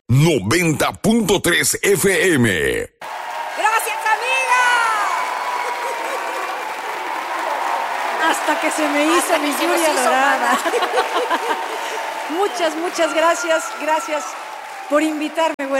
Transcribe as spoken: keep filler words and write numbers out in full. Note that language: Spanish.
noventa punto tres F M. ¡Gracias, amiga! Hasta que se me hizo Hasta mi que se nos lluvia hizo, dorada. Muchas, muchas gracias. Gracias por invitarme, güera.